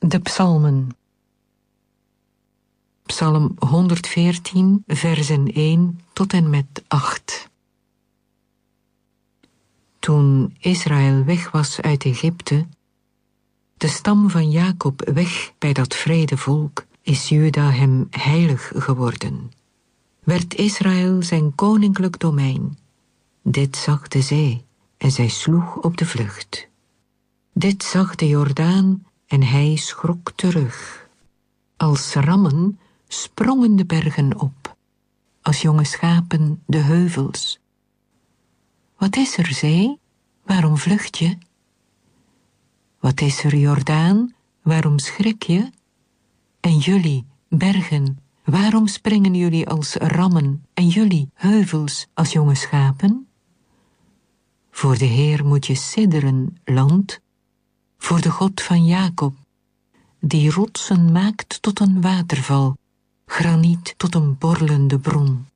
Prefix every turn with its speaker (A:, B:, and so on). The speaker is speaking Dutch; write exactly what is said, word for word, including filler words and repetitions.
A: De psalmen. Psalm honderdveertien, versen één tot en met acht. Toen Israël weg was uit Egypte, de stam van Jacob weg bij dat vrede volk, is Juda hem heilig geworden. Werd Israël zijn koninklijk domein. Dit zag de zee, en zij sloeg op de vlucht. Dit zag de Jordaan, en hij schrok terug. Als rammen sprongen de bergen op, als jonge schapen de heuvels. Wat is er, zee? Waarom vlucht je? Wat is er, Jordaan? Waarom schrik je? En jullie, bergen, waarom springen jullie als rammen, en jullie, heuvels, als jonge schapen? Voor de Heer moet je sidderen, land, voor de God van Jacob, die rotsen maakt tot een waterval, graniet tot een borrelende bron.